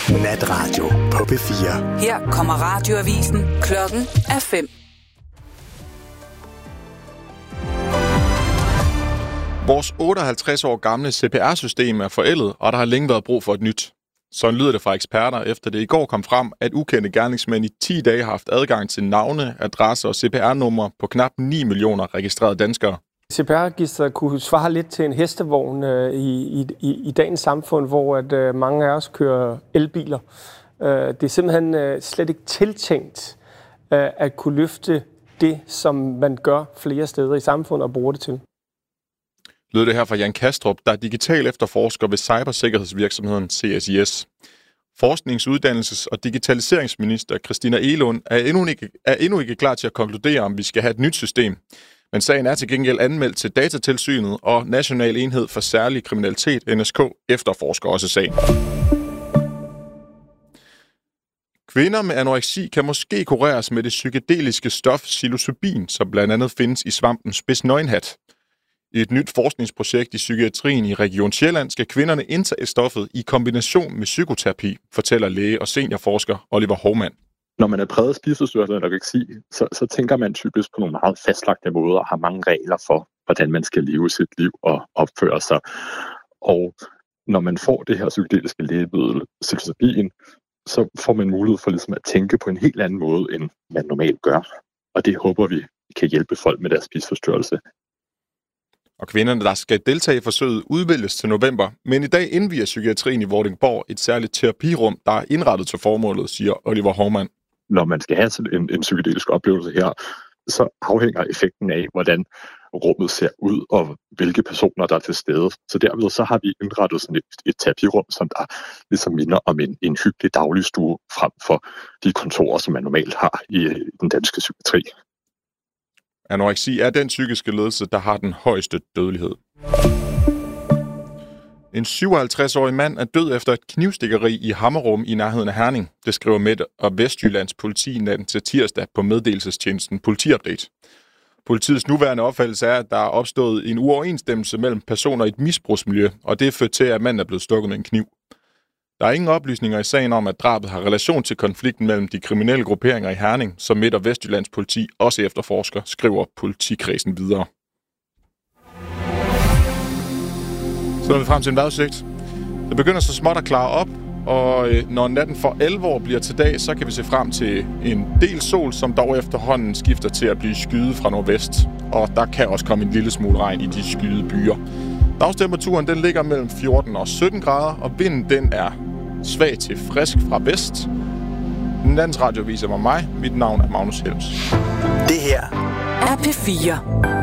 Natradio på P4. Her kommer radioavisen. Klokken er 5. Vores 58 år gamle CPR-system er forældet, og der har længe været brug for et nyt. Sådan lyder det fra eksperter, efter det i går kom frem, at ukendte gerningsmænd i 10 dage har haft adgang til navne, adresser og CPR-numre på knap 9 millioner registrerede danskere. CPR-registeret kunne svare lidt til en hestevogn i dagens samfund, hvor at mange af os kører elbiler. Det er simpelthen slet ikke tiltænkt at kunne løfte det, som man gør flere steder i samfundet og bruger det til. Lød det her fra Jan Kastrup, der er digital efterforsker ved cybersikkerhedsvirksomheden CSIS. Forsknings-, uddannelses- og digitaliseringsminister Christina Egelund er endnu ikke klar til at konkludere, om vi skal have et nyt system. Men sagen er til gengæld anmeldt til Datatilsynet, og National Enhed for Særlig Kriminalitet, NSK, efterforsker også sagen. Kvinder med anoreksi kan måske kureres med det psykedeliske stof psilocybin, som blandt andet findes i svampen spidsnøgenhat. I et nyt forskningsprojekt i psykiatrien i Region Sjælland skal kvinderne indtage stoffet i kombination med psykoterapi, fortæller læge og seniorforsker Oliver Hovmand. Når man er præget af spiseforstyrrelse eller anoreksi, så tænker man typisk på nogle meget fastlagte måder og har mange regler for, hvordan man skal leve sit liv og opføre sig. Og når man får det her psykedeliske lægemiddel, psilocybin, så får man mulighed for ligesom at tænke på en helt anden måde, end man normalt gør. Og det håber vi kan hjælpe folk med deres spiseforstyrrelse. Og kvinderne, der skal deltage i forsøget, udvælges til november. Men i dag indviger psykiatrien i Vordingborg et særligt terapirum, der er indrettet til formålet, siger Oliver Hovmand. Når man skal have sådan en psykedelisk oplevelse her, så afhænger effekten af, hvordan rummet ser ud, og hvilke personer, der er til stede. Så derved så har vi indrettet sådan et terapirum, som der ligesom minder om en hyggelig dagligstue frem for de kontorer, som man normalt har i den danske psykiatri. Anoreksi er den psykiske lidelse, der har den højeste dødelighed. En 57-årig mand er død efter et knivstikkeri i Hammerum i nærheden af Herning. Det skriver Midt- og Vestjyllands politi natten til tirsdag på meddelelsestjenesten Politiupdate. Politiets nuværende opfattelse er, at der er opstået en uoverensstemmelse mellem personer i et misbrugsmiljø, og det er ført til, at manden er blevet stukket med en kniv. Der er ingen oplysninger i sagen om, at drabet har relation til konflikten mellem de kriminelle grupperinger i Herning, som Midt- og Vestjyllands politi også efterforsker, skriver politikredsen videre. Så er vi frem til en vejrudsigt. Det begynder så småt at klare op, og når natten for alvor bliver til dag, så kan vi se frem til en del sol, som dog efterhånden skifter til at blive skyet fra nordvest. Og der kan også komme en lille smule regn i de skyede byer. Dagstemperaturen den ligger mellem 14 og 17 grader, og vinden den er svag til frisk fra vest. Nattens radioavis er mig. Mit navn er Magnus Helms. Det her er P4.